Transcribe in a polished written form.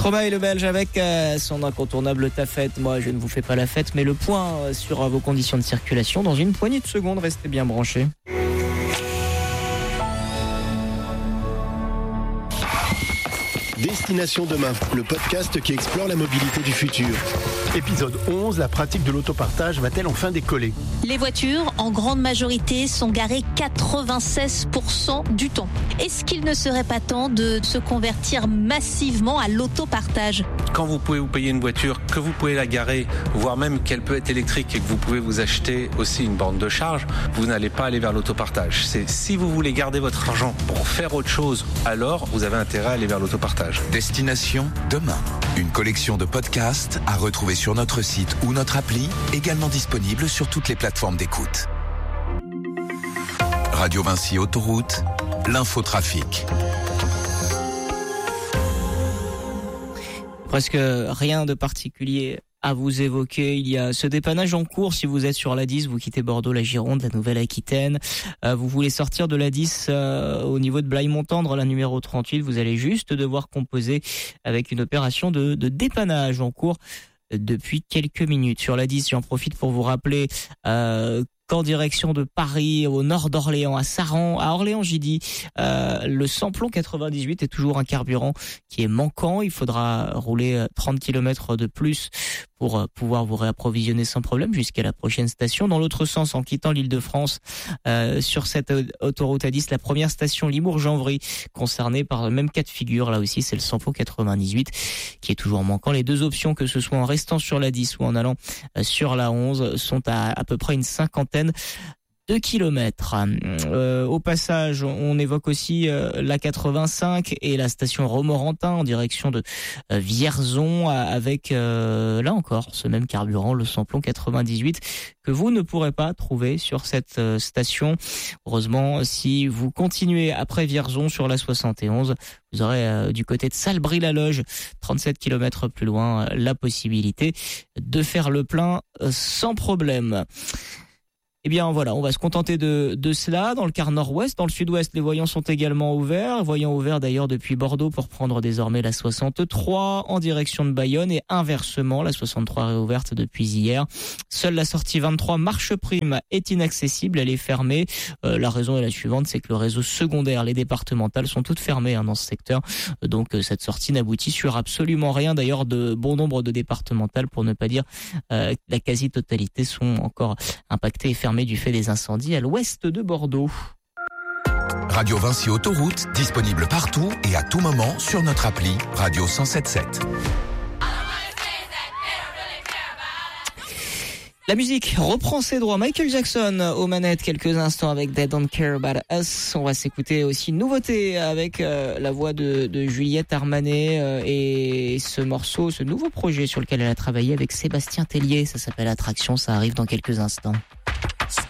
Stromae le Belge avec son incontournable Ta Fête. Moi je ne vous fais pas la fête, mais le point sur vos conditions de circulation dans une poignée de secondes. Restez bien branchés. Destination Demain, le podcast qui explore la mobilité du futur. Épisode 11, la pratique de l'autopartage va-t-elle enfin décoller ? Les voitures, en grande majorité, sont garées 96% du temps. Est-ce qu'il ne serait pas temps de se convertir massivement à l'autopartage ? Quand vous pouvez vous payer une voiture, que vous pouvez la garer, voire même qu'elle peut être électrique et que vous pouvez vous acheter aussi une borne de charge, vous n'allez pas aller vers l'autopartage. C'est si vous voulez garder votre argent pour faire autre chose, alors vous avez intérêt à aller vers l'autopartage. Destination Demain, une collection de podcasts à retrouver sur notre site ou notre appli, également disponible sur toutes les plateformes d'écoute. Radio Vinci Autoroute, l'infotrafic. Presque rien de particulier à vous évoquer. Il y a ce dépannage en cours si vous êtes sur la 10, vous quittez Bordeaux, la Gironde, la Nouvelle-Aquitaine. Vous voulez sortir de la 10 au niveau de Blaye-Montendre, la numéro 38. Vous allez juste devoir composer avec une opération de dépannage en cours depuis quelques minutes. Sur la 10, j'en profite pour vous rappeler qu'en direction de Paris, au nord d'Orléans, à Saran, à Orléans, j'ai dit, le samplon 98 est toujours un carburant qui est manquant. Il faudra rouler 30 km de plus pour pouvoir vous réapprovisionner sans problème jusqu'à la prochaine station. Dans l'autre sens, en quittant l'Île-de-France, sur cette autoroute A10, la première station Limours-Janvry, concernée par le même cas de figure. Là aussi, c'est le samplon 98 qui est toujours manquant. Les deux options, que ce soit en restant sur la 10 ou en allant sur la 11, sont à peu près une cinquantaine de kilomètres. Au passage, on évoque aussi la 85 et la station Romorantin en direction de Vierzon avec là encore ce même carburant, le samplon 98, que vous ne pourrez pas trouver sur cette station. Heureusement, si vous continuez après Vierzon sur la 71, vous aurez du côté de Salbris-la-Loge, 37 km plus loin, la possibilité de faire le plein sans problème. Eh bien voilà, on va se contenter de cela. Dans le quart nord-ouest, dans le sud-ouest, les voyants sont également ouverts. Voyants ouverts d'ailleurs depuis Bordeaux pour prendre désormais la 63 en direction de Bayonne et inversement, la 63 réouverte depuis hier. Seule la sortie 23 Marche Prime est inaccessible, elle est fermée. La raison est la suivante, c'est que le réseau secondaire, les départementales sont toutes fermées dans ce secteur. Donc cette sortie n'aboutit sur absolument rien. D'ailleurs, de bon nombre de départementales, pour ne pas dire la quasi-totalité, sont encore impactées et fermées du fait des incendies à l'ouest de Bordeaux. Radio Vinci Autoroute, disponible partout et à tout moment sur notre appli Radio 107.7. La musique reprend ses droits. Michael Jackson aux manettes quelques instants avec They Don't Care About Us. On va s'écouter aussi une nouveauté avec la voix de Juliette Armanet et ce morceau, ce nouveau projet sur lequel elle a travaillé avec Sébastien Tellier. Ça s'appelle Attraction, ça arrive dans quelques instants.